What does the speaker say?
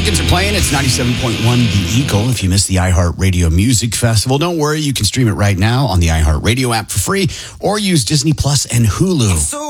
Americans are playing. It's 97.1 The Eagle. If you missed the iHeartRadio Music Festival, don't worry. You can stream it right now on the iHeartRadio app for free or use Disney Plus and Hulu.